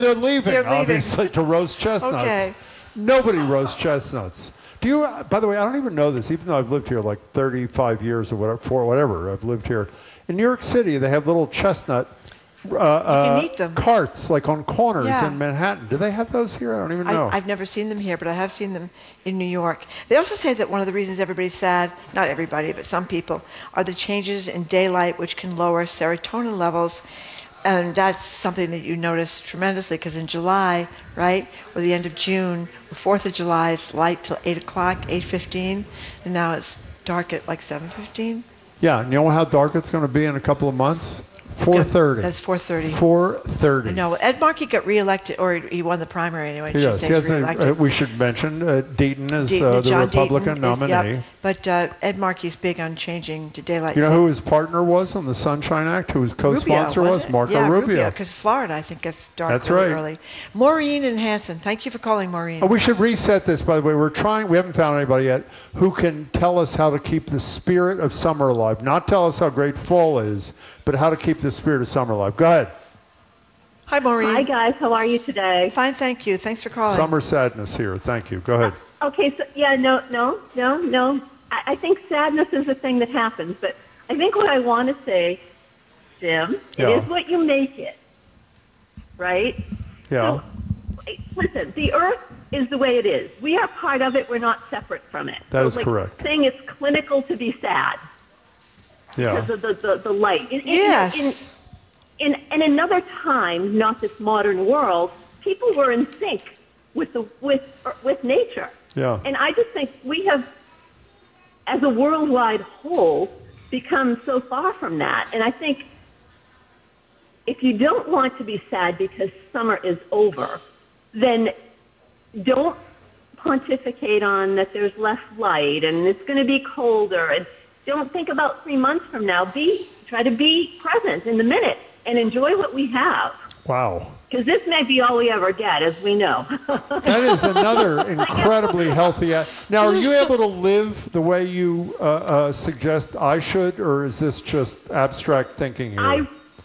They're leaving, They're leaving. obviously, to roast chestnuts. Okay. Nobody roasts chestnuts. Do you? By the way, I don't even know this, even though I've lived here like 35 years or whatever, I've lived here. In New York City, they have little chestnut you can eat them. carts, like on corners Yeah. in Manhattan. Do they have those here? I don't even know. I've never seen them here, but I have seen them in New York. They also say that one of the reasons everybody's sad, not everybody, but some people, are the changes in daylight, which can lower serotonin levels. And that's something that you notice tremendously, because in July, right, or the end of June, the 4th of July, it's light till 8 o'clock, 8:15, and now it's dark at like 7:15. Yeah, and you know how dark it's going to be in a couple of months? 4:30. That's 4:30. 4:30. No, Ed Markey got reelected, or he won the primary anyway. Yes, he was reelected. we should mention Deaton is Deaton, the John Republican Deaton nominee. Yep. But Ed Markey's big on changing to daylight. You know who his partner was on the Sunshine Act? Who his co-sponsor was? Marco Rubio. Because Florida, I think, gets dark That's really right. early. Maureen in Hanson. Thank you for calling, Maureen. Oh, we should reset this, by the way. We haven't found anybody yet who can tell us how to keep the spirit of summer alive. Not tell us how great fall is, but how to keep the spirit of summer alive. Go ahead. Hi, Maureen. Hi, guys. How are you today? Fine, thank you. Thanks for calling. Summer sadness here. Thank you. Go ahead. Okay, so yeah, no. I think sadness is a thing that happens, but I think what I want to say, Jim, Yeah. it is what you make it, right? Yeah. So, listen, the earth is the way it is. We are part of it. We're not separate from it. That So, is correct. Saying it's clinical to be sad Yeah. because of the light. Yes. In another time, not this modern world, people were in sync with nature. Yeah. And I just think we have, as a worldwide whole, become so far from that. And I think if you don't want to be sad because summer is over, then don't pontificate on that there's less light and it's going to be colder. And don't think about 3 months from now. Try to be present in the minute and enjoy what we have. Wow. Because this may be all we ever get, as we know. That is another incredibly healthy. Now, are you able to live the way you suggest I should, or is this just abstract thinking here?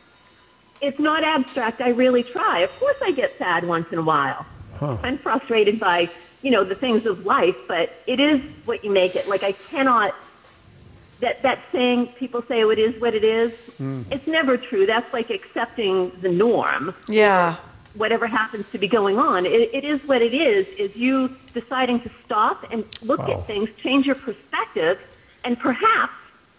It's not abstract. I really try. Of course, I get sad once in a while. Huh. I'm frustrated by, the things of life, but it is what you make it. Like, I cannot. That saying, people say, oh, it is what it is. It's never true. That's like accepting the norm. Yeah. Whatever happens to be going on. It is what it is you deciding to stop and look at things, change your perspective, and perhaps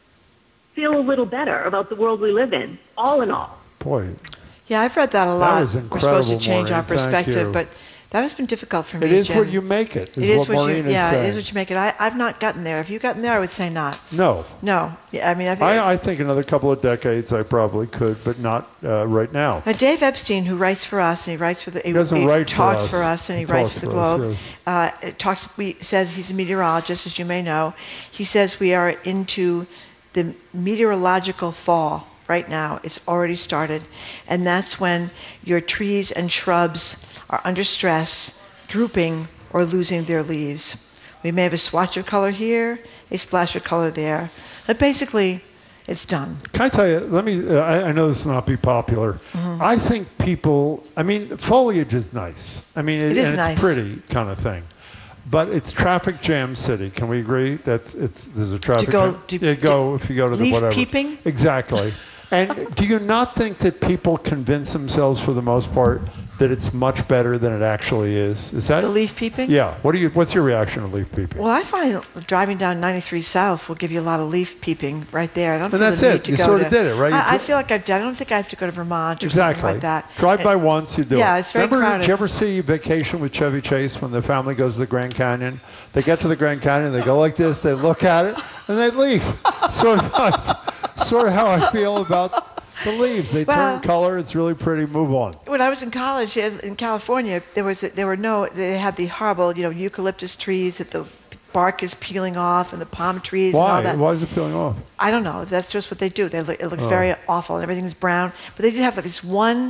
feel a little better about the world we live in, all in all. Boy. Yeah, I've read that a lot. was We're supposed to incredible, change our Maureen. Thank perspective, you. but that has been difficult for me, It is Jim. what you make it, It is what Maureen is saying. it is what you make it. I've not gotten there. If you gotten there, I would say not. No. No. Yeah, I mean, I think another couple of decades I probably could, but not right now. Now, Dave Epstein, who writes for us, and he writes for the, he doesn't write for talks us. for us, and he He writes talks for the for us, Globe. Says he's a meteorologist, as you may know. He says we are into the meteorological fall right now. It's already started, and that's when your trees and shrubs are under stress, drooping, or losing their leaves. We may have a swatch of color here, a splash of color there, but basically, it's done. Can I tell you, I know this will not be popular. I think foliage is nice. I mean, It is and nice. It's pretty kind of thing. But it's traffic jam city. Can we agree? There's a traffic jam. If you go to the leaf whatever. peeping? Exactly. And do you not think that people convince themselves, for the most part, that it's much better than it actually is? Is that The leaf peeping? Yeah. What's your reaction to leaf peeping? Well, I find driving down 93 South will give you a lot of leaf peeping right there. I don't feel that's the need it. to You go sort to, of did it, right? I feel like I've done. I don't think I have to go to Vermont or Exactly. something like that. Drive by once, you do it. Yeah, it's very crowded. Did you ever see Vacation with Chevy Chase when the family goes to the Grand Canyon? They get to the Grand Canyon, they go like this, they look at it, and they leave. sort of how I feel about the leaves. They turn color. It's really pretty. Move on. When I was in college in California, they had the horrible, eucalyptus trees that the bark is peeling off, and the palm trees and all that. Why is it peeling off? I don't know. That's just what they do. It looks very awful, and everything's brown. But they did have this one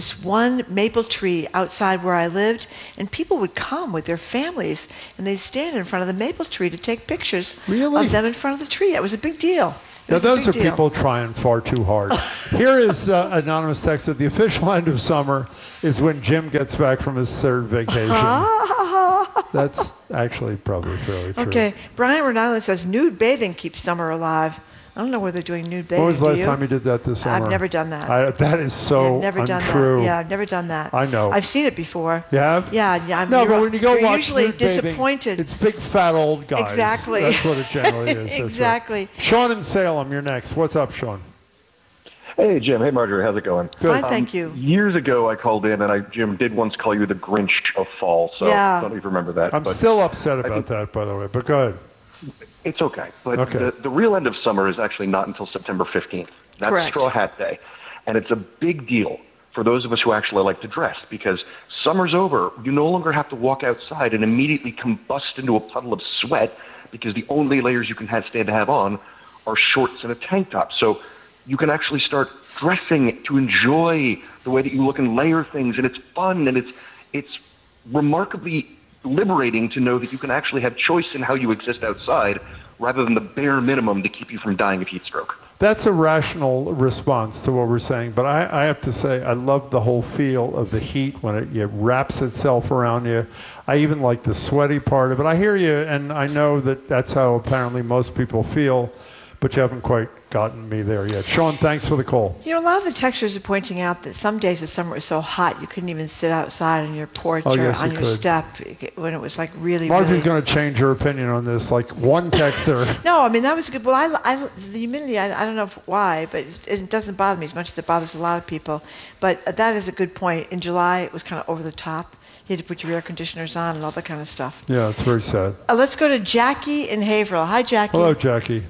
maple tree outside where I lived, and people would come with their families, and they'd stand in front of the maple tree to take pictures Really? of them in front of the tree. It was a big deal. Now, was a those are big deal. people trying far too hard. Here is anonymous text that the official end of summer is when Jim gets back from his third vacation. That's actually probably fairly true. Okay, Brian Rhode Island says nude bathing keeps summer alive. I don't know where they're doing nude bathing. When was the do last you? time you did that this summer? I've never done that. That is so I've never done untrue. that. Yeah, I've never done that. I know. I've seen it before. You have? Yeah. No, but when you go you're watch usually nude bathing, disappointed. it's big fat old guys. Exactly. That's what it generally is. That's Exactly. right. Sean in Salem, you're next. What's up, Sean? Hey, Jim. Hey, Marjorie. How's it going? Fine, thank you. Years ago, I called in, and Jim did once call you the Grinch of fall, so Yeah. I don't know if you remember that. I'm but still upset about that, by the way, but go ahead. It's okay. But Okay. the real end of summer is actually not until September 15th. That's Correct. Straw Hat Day. And it's a big deal for those of us who actually like to dress because summer's over. You no longer have to walk outside and immediately combust into a puddle of sweat because the only layers you can stand to have on are shorts and a tank top. So you can actually start dressing to enjoy the way that you look and layer things, and it's fun, and it's remarkably liberating to know that you can actually have choice in how you exist outside rather than the bare minimum to keep you from dying of heat stroke. That's a rational response to what we're saying, but I have to say I love the whole feel of the heat when it wraps itself around you. I even like the sweaty part of it. I hear you, and I know that that's how apparently most people feel, but you haven't quite gotten me there yet. Sean, thanks for the call. You know, a lot of the texters are pointing out that some days the summer was so hot you couldn't even sit outside on your porch Oh, or yes, on you your could. step when it was like really, Marjorie's really... going to change her opinion on this. Like one texter. No, I mean, that was good. Well, the humidity, I don't know why, but it doesn't bother me as much as it bothers a lot of people. But that is a good point. In July, it was kind of over the top. You had to put your air conditioners on and all that kind of stuff. Yeah, it's very sad. Let's go to Jackie in Haverhill. Hi, Jackie. Hello, Jackie.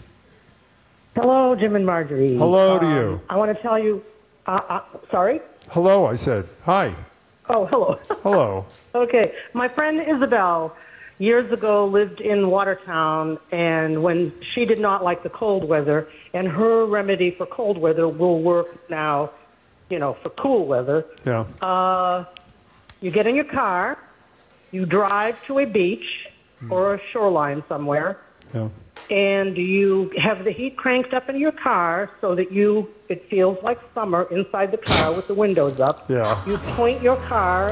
Hello, Jim and Marjorie. Hello to you. I want to tell you, sorry? Hello, I said. Hi. Oh, hello. Hello. Okay. My friend Isabel years ago lived in Watertown, and when she did not like the cold weather, and her remedy for cold weather will work now, for cool weather. Yeah. You get in your car, you drive to a beach or a shoreline somewhere, Yeah. and you have the heat cranked up in your car so that it feels like summer inside the car with the windows up. Yeah. You point your car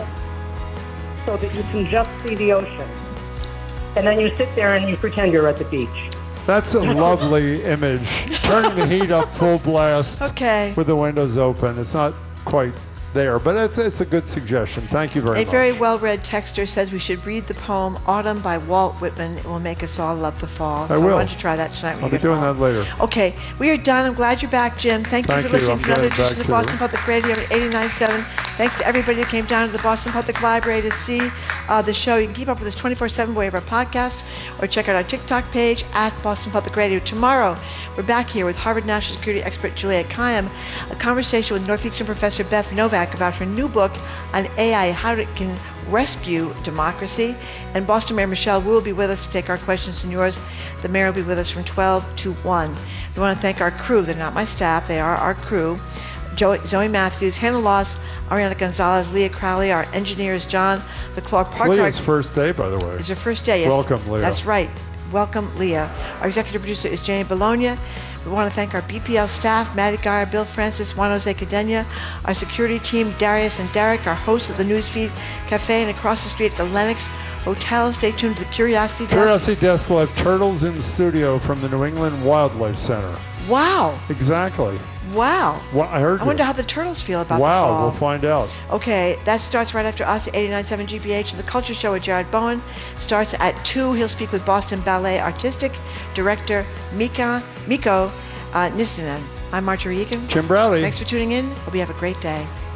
so that you can just see the ocean. And then you sit there and you pretend you're at the beach. That's a lovely image. Turning the heat up full blast Okay. with the windows open. It's not quite there, but it's a good suggestion. Thank you very A much. very well-read texter says we should read the poem Autumn by Walt Whitman. It will make us all love the fall. So will. why don't you try that tonight when I'll you be get doing home. that later. Okay, we are done. I'm glad you're back, Jim. Thank you Thank for you. listening I'm to another glad edition of back Boston too. Public Radio at 89.7. Thanks to everybody who came down to the Boston Public Library to see the show. You can keep up with us 24/7 by way of our podcast or check out our TikTok page at Boston Public Radio. Tomorrow, we're back here with Harvard National Security expert Juliet Kayyem, a conversation with Northeastern professor Beth Novak about her new book on AI, how it can rescue democracy. And Boston Mayor Michelle Wu will be with us to take our questions and yours. The mayor will be with us from 12 to 1. We want to thank our crew. They're not my staff. They are our crew. Zoe Matthews, Hannah Loss, Ariana Gonzalez, Leah Crowley. Our engineers, John the Clark It's Park. Leah's first day, by the way. It's her first day. Yes. Welcome, Leah. That's right. Welcome, Leah. Our executive producer is Jane Bologna. We want to thank our BPL staff, Maddie Geyer, Bill Francis, Juan Jose Cadena, our security team, Darius and Derek, our hosts of the Newsfeed Cafe and across the street at the Lennox Hotel. Stay tuned to the Curiosity Desk. Curiosity Desk will have turtles in studio from the New England Wildlife Center. Wow. Exactly. Wow. Well, I heard I you. wonder how the turtles feel about the Wow, fall. we'll find out. Okay, that starts right after us at 89.7 GBH. And the Culture Show with Jared Bowen starts at 2. He'll speak with Boston Ballet Artistic Director Miko Nissinen. I'm Marjorie Egan. Jim Browley. Thanks for tuning in. Hope you have a great day.